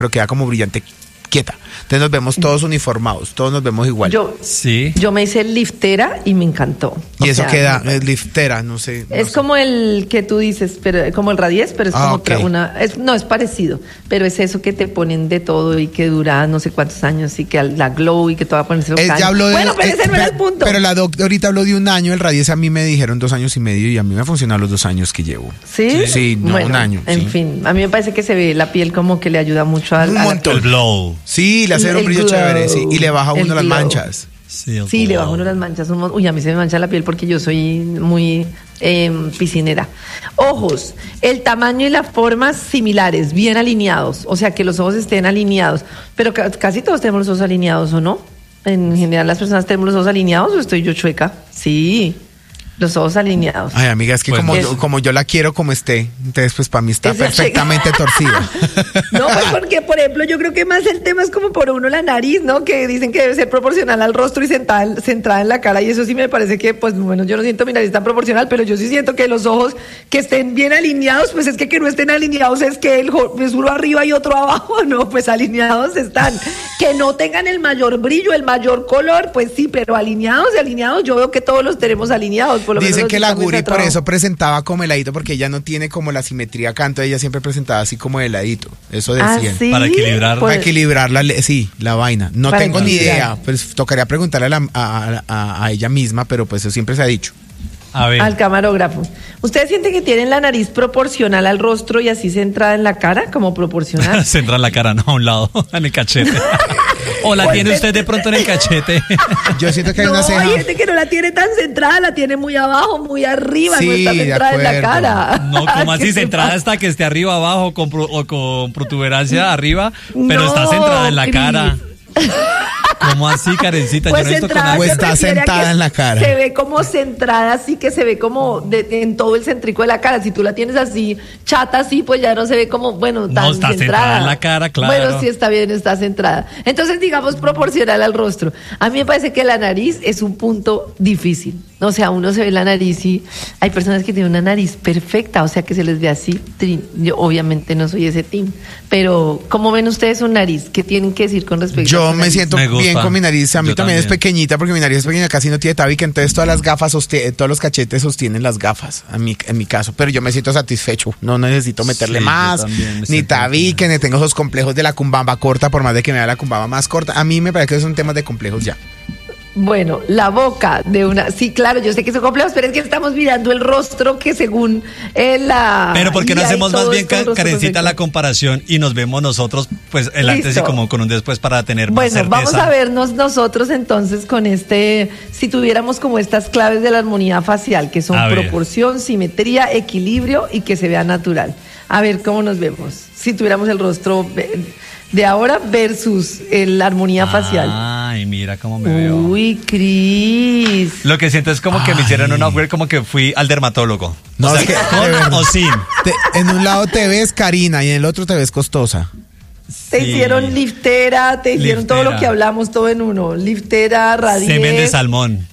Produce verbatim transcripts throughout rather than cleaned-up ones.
pero queda como brillante quieta. Entonces nos vemos todos uniformados, todos nos vemos igual. Yo, sí. yo me hice liftera y me encantó. Y O eso sea, queda, es liftera, no sé. no Es sé. como el que tú dices, pero como el Radies, pero es Ah, como ok. otra, una, es, no es parecido, pero es eso que te ponen de todo y que dura no sé cuántos años y que la glow y que todo va a ponerse Eh, ya habló de, Bueno, pero eh, ese no era el pero- punto. Pero la doctora ahorita habló de un año, el Radies a mí me dijeron dos años y medio y a mí me ha funcionado los dos años que llevo. ¿Sí? Sí, no, Bueno, un año, En sí. fin, a mí me parece que se ve la piel como que le ayuda mucho al. Un a la montón. El glow. Sí, le hace El un brillo glow. chévere, sí, y le baja a El uno las glow. manchas. Sí, el Sí, le glow. bajo uno las manchas. un mon- Uy, a mí se me mancha la piel porque yo soy muy eh, piscinera. Ojos, el tamaño y la forma similares, bien alineados. O sea, que los ojos estén alineados. Pero ca- casi todos tenemos los ojos alineados, ¿o no? En general, las personas tenemos los ojos alineados, ¿o estoy yo chueca? Sí, los ojos alineados. Ay, amiga, es que Pues como, es- yo, como yo la quiero como esté, entonces pues para mí está Esa perfectamente torcida. No, pues porque, por ejemplo, yo creo que más el tema es como por uno la nariz, ¿no? Que dicen que debe ser proporcional al rostro y centrada, centrada en la cara. Y eso sí me parece que, pues, bueno, yo no siento mi nariz tan proporcional, pero yo sí siento que los ojos que estén bien alineados, pues es que que no estén alineados es que el jo- es uno arriba y otro abajo, ¿no? Pues alineados están. Que no tengan el mayor brillo, el mayor color, pues sí, pero alineados y alineados, yo veo que todos los tenemos alineados. Por lo Dicen menos que los la estamos Guri de por trabajo. eso presentaba como heladito, porque ella no tiene como la simetría acá, entonces ella siempre presentaba así como heladito. Eso Ah, decían. ¿sí? Para equilibrar- Pues- Para equilibrar la, le- sí, la vaina. No Para tengo ni equilibrar. idea, pues tocaría preguntarle a, la- a- a- a ella misma, pero pues eso siempre se ha dicho. A ver. Al camarógrafo. ¿Ustedes sienten que tienen la nariz proporcional al rostro y así centrada en la cara? Como proporcional. Centra en la cara, no a un lado, en el cachete. ¿O la Pues tiene es- usted de pronto en el cachete? Yo siento que hay No, una ceja. hay gente que no la tiene tan centrada, la tiene muy abajo, muy arriba, no Sí, está de centrada en la acuerdo. cara. No, como ¿Qué así te centrada pasa? hasta que esté arriba, abajo, con pro- o con protuberancia arriba, pero No, está centrada en la Cris. cara. ¿Cómo así, Karencita? Pues Yo no he visto con centrada O alguien- se está refiere a sentada que en la cara. Se ve como centrada, así que se ve como de- de- en todo el centrico de la cara. Si tú la tienes así, chata así, pues ya no se ve como, bueno, tan No, está centrada centrada. en la cara, claro. Bueno, sí está bien, está centrada. Entonces, digamos, proporcional al rostro. A mí me parece que la nariz es un punto difícil. O sea, uno se ve la nariz y hay personas que tienen una nariz perfecta, o sea, que se les ve así. trin- Yo obviamente no soy ese team, pero ¿cómo ven ustedes su nariz? ¿Qué tienen que decir con respecto a Yo su me nariz? siento Me gusta. bien con mi nariz. A mí Yo también, es también. pequeñita porque mi nariz es pequeña, casi no tiene tabique. Entonces todas las gafas, soste- todos los cachetes sostienen las gafas, a mi, en mi caso. Pero yo me siento satisfecho. No necesito meterle Sí, yo más, también me ni siento tabique, ni tengo esos complejos de la cumbamba corta, por más de que me da la cumbamba más corta. A mí me parece que son temas de complejos ya. Bueno, la boca de una... Sí, claro, yo sé que son complejos, pero es que estamos mirando el rostro que según eh, la... Pero ¿por qué no y hay hacemos más todo bien, esto, el Ka- rostro Karencita, la perfecto? comparación y nos vemos nosotros, pues el antes y Listo. como con un después para tener más Bueno, certeza? vamos a vernos nosotros entonces con este, si tuviéramos como estas claves de la armonía facial, que son A ver. proporción, simetría, equilibrio y que se vea natural. A ver cómo nos vemos. Si tuviéramos el rostro ve- de ahora versus eh, la armonía facial. Ay, mira cómo me veo. Uy, Cris. Lo que siento es como que me hicieron una upgrade, como que fui al dermatólogo. No, o sea, es que, de ¿con verdad. o sin? Te- en un lado te ves Karina y en el otro te ves costosa. Te Sí. hicieron liftera, te hicieron todo Liftera. lo que hablamos, todo en uno. Liftera, radies. Semen de salmón.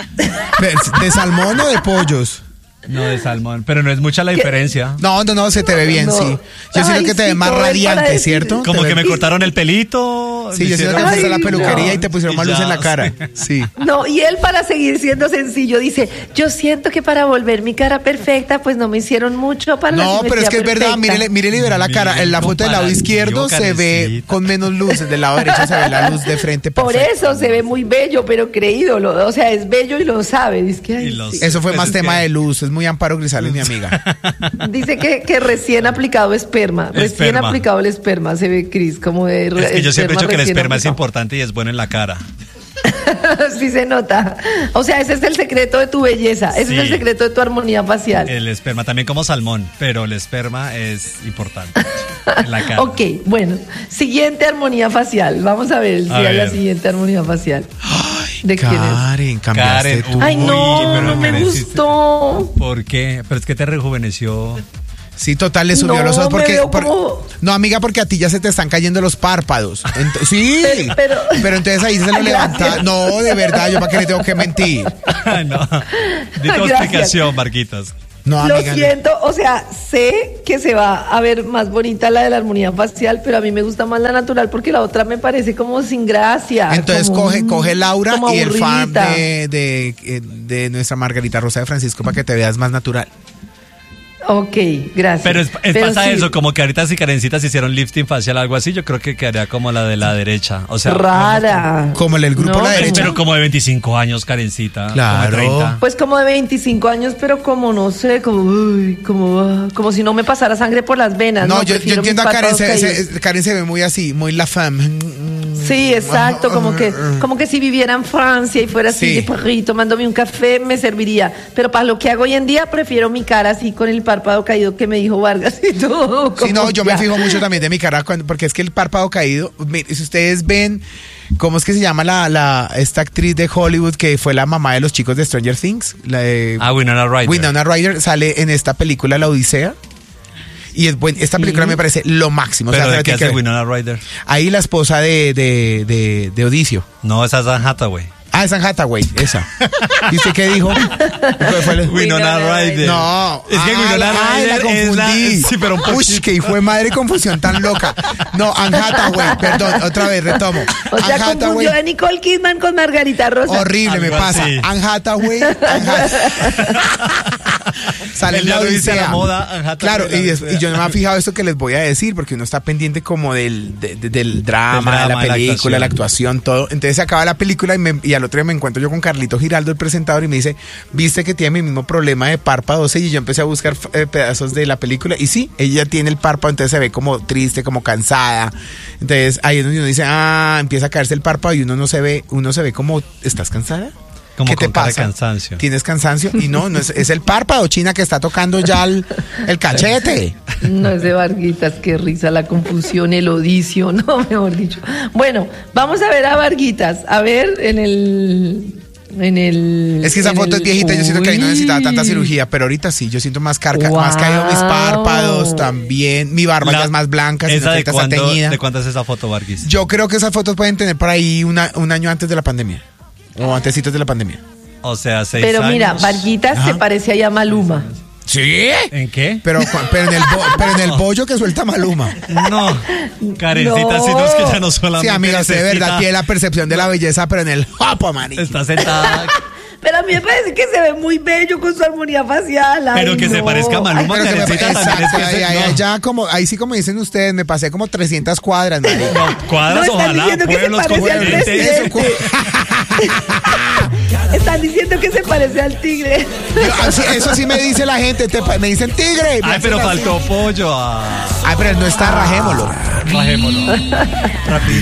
¿De, de salmón o de pollos? No, de salmón. Pero no es mucha la ¿Qué? diferencia. No, no, no, se te ve bien, No. sí. Yo siento Ay, que te sí, ve más todo es para radiante, decir- ¿cierto? Como Te que ve- me cortaron el pelito. Sí, me yo siento que hicieron- fuiste a la Ay, peluquería no. y te pusieron Y más luz ya, en la cara. Sí. No, y él para seguir siendo sencillo dice, yo siento que para volver mi cara perfecta, pues no me hicieron mucho para la No, pero es simetría que es verdad, perfecta. mire, mire liberar la cara. Mire, En la foto del lado comparativo, izquierdo se ve Karencita. con menos luz, del lado derecho se ve la luz de frente Por perfecta. eso se ve muy bello, pero creído, lo- o sea, es bello y lo sabe. Dice que, ay, Y lo sí. Eso fue Pues más es tema que- de luz, es muy Amparo Grisales, mi amiga. Dice que, que recién aplicado esperma, recién Esperma. aplicado el esperma, se ve Cris, como de Es que yo siempre he dicho que el recién esperma es aplicado. importante y es bueno en la cara. Sí se nota. O sea, ese es el secreto de tu belleza, ese Sí. es el secreto de tu armonía facial. El esperma también como salmón, pero el esperma es importante en la cara. Ok, bueno, siguiente armonía facial. Vamos a ver si A hay ver. la siguiente armonía facial. ¿De quién es? Karen, cambiaste Karen, tú. Ay, no, Uy, pero no me me hiciste- gustó. ¿Por qué? Pero es que te rejuveneció. Sí, total, le subió No, los ojos me porque... veo por- como- No, amiga, porque a ti ya se te están cayendo los párpados. Ent- sí, Pero- pero, pero- entonces ahí se lo Gracias. levanta. No, de verdad, yo para qué le tengo que mentir. Ay, no. Di tu Gracias. explicación, Marquitas. No, Lo amiga, siento, o sea, sé que se va a ver más bonita la de la armonía facial, pero a mí me gusta más la natural porque la otra me parece como sin gracia. Entonces como, coge, coge Laura como y el fan aburridita. de, de, eh, de nuestra Margarita Rosa de Francisco para que te veas más natural. Ok, gracias. Pero es, es Pero pasa sí, eso, como que ahorita si Karencita se hicieron lifting facial algo así, yo creo que quedaría como la de la derecha. O sea, rara. Como el grupo No, La pero, Derecha. pero como de veinticinco años, Karencita. Claro. Como de treinta. Pues como de veinticinco años, pero como no sé, como uy, como, ah, como si no me pasara sangre por las venas. No, No, yo, yo Prefiero entiendo mis a Karen, párpados se, caídos. se- Karen se ve muy así, muy la femme. Sí, exacto, como que, como que si viviera en Francia y fuera así Sí. de París tomándome un café, me serviría. Pero para lo que hago hoy en día, prefiero mi cara así con el párpado caído que me dijo Vargas y todo. Sí, no, como yo ya. me fijo mucho también de mi cara, cuando, porque es que el párpado caído, mire, si ustedes ven, ¿cómo es que se llama la, la esta actriz de Hollywood que fue la mamá de los chicos de Stranger Things? La de Ah, Winona Ryder. Winona Ryder sale en esta película La Odisea. Y es buen, esta película Sí. me parece lo máximo. O sea, ¿Pero se de la qué tiene que hace ver. Winona Ryder? Ahí la esposa de, de, de, de Odicio. No, esa es Anne Hathaway. Ah, es Anne Hathaway, esa. ¿Viste qué dijo? ¿Cuál fue el- Winona Winona Ryder. No, Es que ah, Winona la- ay, la Ryder es la... confundí. Sí, pero un Uy, poquito. que fue madre confusión tan loca. No, Anne Hathaway, perdón, otra vez, retomo. O sea, Anne confundió Hathaway, a Nicole Kidman con Margarita Rosa. horrible me Algo pasa. así. Anne Hathaway, Anne Hathaway. Sale Él en ya la lo dice a la Odisea. moda, Anne Hathaway Claro, la y, des- Odisea. y yo no me he fijado esto que les voy a decir, porque uno está pendiente como del, de- de- del drama, Del drama, de la de la película, la actuación. actuación, todo. Entonces se acaba la película y, me- y al otro día me encuentro yo con Carlito Giraldo, el presentador, y me dice, viste que tiene mi mismo problema de párpados. Y yo empecé a buscar eh, pedazos de la película y sí, ella tiene el párpado, entonces se ve como triste, como cansada. Entonces ahí es donde uno dice, ah, empieza a caerse el párpado y uno no se ve, uno se ve como, ¿estás cansada? Como ¿Qué te con cara de pasa? cansancio. ¿Tienes cansancio? Y no, no es, es el párpado, China, que está tocando ya el, el cachete. No es de Varguitas, qué risa, la confusión, el odicio, no, mejor dicho. Bueno, vamos a ver a Varguitas, a ver en el... En el Es que esa en foto el- es viejita, yo siento que ahí no necesitaba tanta Uy. cirugía, pero ahorita sí, yo siento más carga, Wow. más caído mis párpados también, mi barba La- ya es más blanca, ¿Esa sino que de ahorita está cuándo, teñida. de cuánto es esa foto, Vargas? Yo creo que esas fotos pueden tener por ahí una, un año antes de la pandemia, o antecitos de la pandemia. O sea, seis Pero mira, años. Varguitas Ajá. se parece ahí a Maluma. ¿Sí? ¿En qué? Pero, cu- pero, en el bo- pero en el bollo que suelta Maluma. No, Karencita, No. si no es que ya no solamente Sí, amiga, usted de necesita- verdad tiene la percepción de la belleza, pero en el hopo, manito. Está sentada, Pero a mí me parece que se ve muy bello con su armonía facial. ay, Pero que se no. parezca a Maluma. Pero que me- Karencita también exacto, es que ahí, se- ahí- no. ahí ya como, ahí sí como dicen ustedes, me pasé como trescientas cuadras, marica. No, cuadras, No, están ojalá, diciendo que se pueblos, parece al continentes. presidente. Están diciendo que se parece al tigre. Yo, así- eso sí me dice la gente, te pa- me dicen tigre. me Ay, pero hacen así. faltó pollo. Ah, Ay, pero él no está, rajémoslo. rajémoslo. Rapidito.